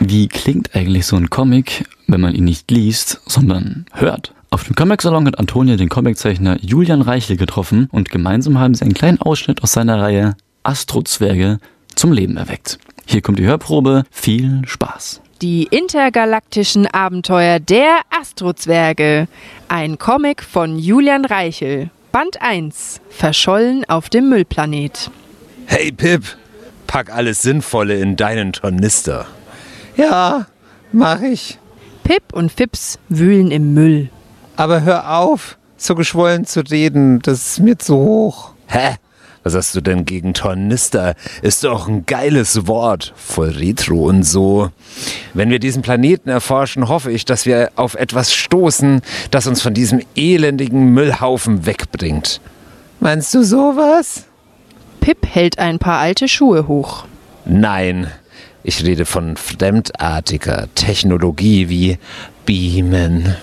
Wie klingt eigentlich so ein Comic, wenn man ihn nicht liest, sondern hört? Auf dem Comic-Salon hat Antonia den Comiczeichner Julian Reichel getroffen und gemeinsam haben sie einen kleinen Ausschnitt aus seiner Reihe Astrozwerge zum Leben erweckt. Hier kommt die Hörprobe. Viel Spaß. Die intergalaktischen Abenteuer der Astrozwerge. Ein Comic von Julian Reichel. Band 1. Verschollen auf dem Müllplanet. Hey Pip, pack alles Sinnvolle in deinen Tornister. Ja, mach ich. Pip und Fips wühlen im Müll. Aber hör auf, so geschwollen zu reden, das ist mir zu hoch. Hä? Was hast du denn gegen Tornister? Ist doch ein geiles Wort. Voll Retro und so. Wenn wir diesen Planeten erforschen, hoffe ich, dass wir auf etwas stoßen, das uns von diesem elendigen Müllhaufen wegbringt. Meinst du sowas? Pip hält ein paar alte Schuhe hoch. Nein, ich rede von fremdartiger Technologie wie Beamen.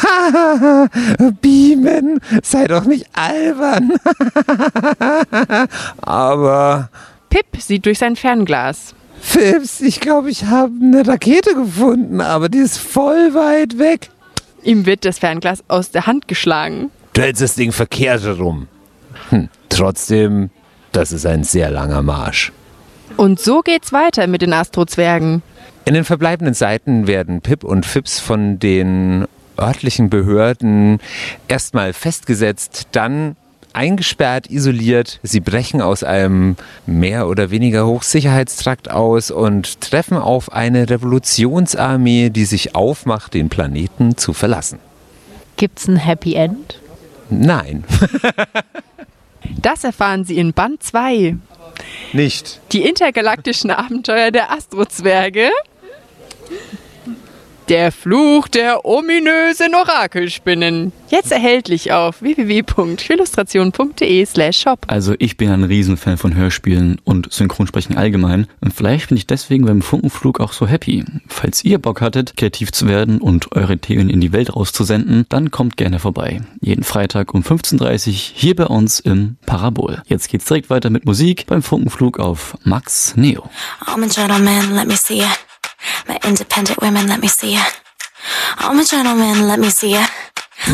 Beamen, sei doch nicht albern. Aber... Pip sieht durch sein Fernglas. Fips, ich glaube, ich habe eine Rakete gefunden, aber die ist voll weit weg. Ihm wird das Fernglas aus der Hand geschlagen. Du hältst das Ding verkehrt herum. Trotzdem, das ist ein sehr langer Marsch. Und so geht's weiter mit den Astrozwergen. In den verbleibenden Seiten werden Pip und Fips von den örtlichen Behörden erstmal festgesetzt, dann eingesperrt, isoliert. Sie brechen aus einem mehr oder weniger Hochsicherheitstrakt aus und treffen auf eine Revolutionsarmee, die sich aufmacht, den Planeten zu verlassen. Gibt's ein Happy End? Nein. Das erfahren Sie in Band 2. Nicht. Die intergalaktischen Abenteuer der Astrozwerge. Der Fluch der ominösen Orakelspinnen. Jetzt erhältlich auf www.illustration.de/shop. Also ich bin ein Riesenfan von Hörspielen und Synchronsprechen allgemein. Und vielleicht bin ich deswegen beim Funkenflug auch so happy. Falls ihr Bock hattet, kreativ zu werden und eure Themen in die Welt rauszusenden, dann kommt gerne vorbei. Jeden Freitag um 15:30 Uhr hier bei uns im Parabol. Jetzt geht's direkt weiter mit Musik beim Funkenflug auf Max Neo. I'm a gentleman, let me see it. My independent women, let me see it. I'm a gentleman, let me see it.